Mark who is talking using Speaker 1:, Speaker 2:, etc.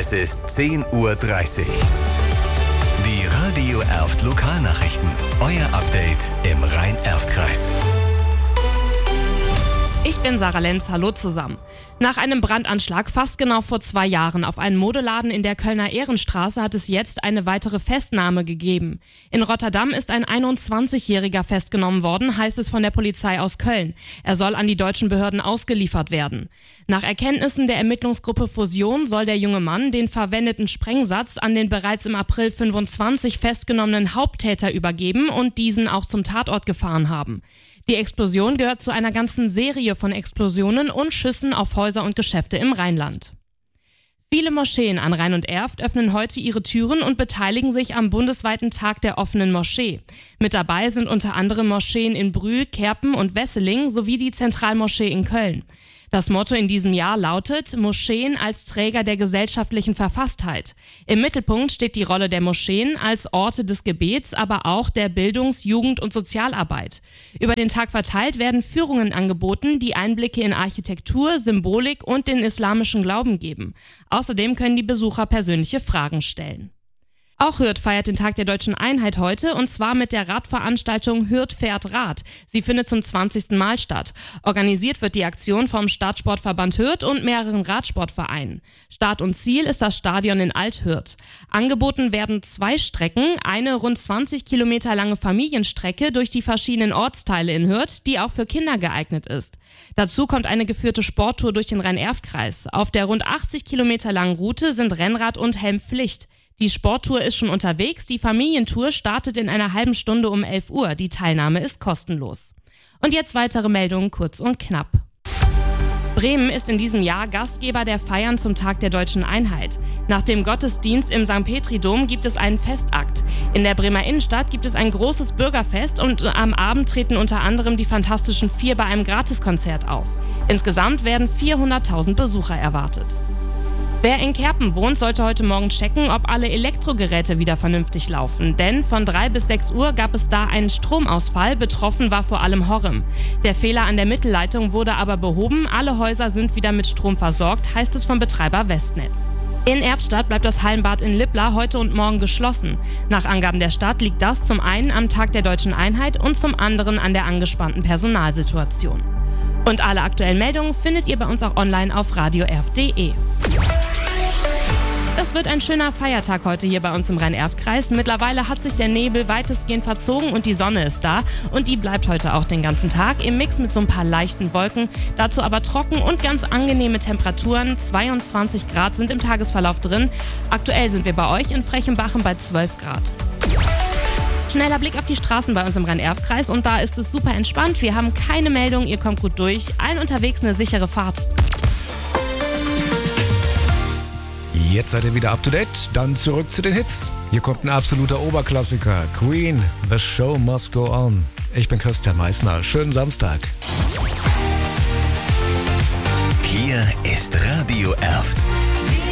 Speaker 1: Es ist 10:30 Uhr. Die Radio Erft Lokalnachrichten. Euer Update im Rhein-Erft-Kreis.
Speaker 2: Ich bin Sarah Lenz, hallo zusammen. Nach einem Brandanschlag fast genau vor 2 Jahren auf einen Modeladen in der Kölner Ehrenstraße hat es jetzt eine weitere Festnahme gegeben. In Rotterdam ist ein 21-Jähriger festgenommen worden, heißt es von der Polizei aus Köln. Er soll an die deutschen Behörden ausgeliefert werden. Nach Erkenntnissen der Ermittlungsgruppe Fusion soll der junge Mann den verwendeten Sprengsatz an den bereits im April 25 festgenommenen Haupttäter übergeben und diesen auch zum Tatort gefahren haben. Die Explosion gehört zu einer ganzen Serie von Explosionen und Schüssen auf Häuser und Geschäfte im Rheinland. Viele Moscheen an Rhein und Erft öffnen heute ihre Türen und beteiligen sich am bundesweiten Tag der offenen Moschee. Mit dabei sind unter anderem Moscheen in Brühl, Kerpen und Wesseling sowie die Zentralmoschee in Köln. Das Motto in diesem Jahr lautet: Moscheen als Träger der gesellschaftlichen Verfasstheit. Im Mittelpunkt steht die Rolle der Moscheen als Orte des Gebets, aber auch der Bildungs-, Jugend- und Sozialarbeit. Über den Tag verteilt werden Führungen angeboten, die Einblicke in Architektur, Symbolik und den islamischen Glauben geben. Außerdem können die Besucher persönliche Fragen stellen. Auch Hürth feiert den Tag der deutschen Einheit heute, und zwar mit der Radveranstaltung Hürth fährt Rad. Sie findet zum 20. Mal statt. Organisiert wird die Aktion vom Stadtsportverband Hürth und mehreren Radsportvereinen. Start und Ziel ist das Stadion in Alt-Hürth. Angeboten werden 2 Strecken, eine rund 20 Kilometer lange Familienstrecke durch die verschiedenen Ortsteile in Hürth, die auch für Kinder geeignet ist. Dazu kommt eine geführte Sporttour durch den Rhein-Erft-Kreis. Auf der rund 80 Kilometer langen Route sind Rennrad und Helm Pflicht. Die Sporttour ist schon unterwegs, die Familientour startet in einer halben Stunde um 11 Uhr. Die Teilnahme ist kostenlos. Und jetzt weitere Meldungen kurz und knapp. Bremen ist in diesem Jahr Gastgeber der Feiern zum Tag der deutschen Einheit. Nach dem Gottesdienst im St. Petri-Dom gibt es einen Festakt. In der Bremer Innenstadt gibt es ein großes Bürgerfest und am Abend treten unter anderem die Fantastischen Vier bei einem Gratiskonzert auf. Insgesamt werden 400.000 Besucher erwartet. Wer in Kerpen wohnt, sollte heute Morgen checken, ob alle Elektrogeräte wieder vernünftig laufen. Denn von 3 bis 6 Uhr gab es da einen Stromausfall. Betroffen war vor allem Horrem. Der Fehler an der Mittelleitung wurde aber behoben. Alle Häuser sind wieder mit Strom versorgt, heißt es vom Betreiber Westnetz. In Erftstadt bleibt das Hallenbad in Lippla heute und morgen geschlossen. Nach Angaben der Stadt liegt das zum einen am Tag der deutschen Einheit und zum anderen an der angespannten Personalsituation. Und alle aktuellen Meldungen findet ihr bei uns auch online auf radioerft.de. Das wird ein schöner Feiertag heute hier bei uns im Rhein-Erft-Kreis. Mittlerweile hat sich der Nebel weitestgehend verzogen und die Sonne ist da. Und die bleibt heute auch den ganzen Tag im Mix mit so ein paar leichten Wolken. Dazu aber trocken und ganz angenehme Temperaturen. 22 Grad sind im Tagesverlauf drin. Aktuell sind wir bei euch in Frechenbachen bei 12 Grad. Schneller Blick auf die Straßen bei uns im Rhein-Erft-Kreis und da ist es super entspannt. Wir haben keine Meldung, ihr kommt gut durch. Allen unterwegs eine sichere Fahrt.
Speaker 3: Jetzt seid ihr wieder up to date, dann zurück zu den Hits. Hier kommt ein absoluter Oberklassiker, Queen, The Show Must Go On. Ich bin Christian Meissner, schönen Samstag.
Speaker 1: Hier ist Radio Erft.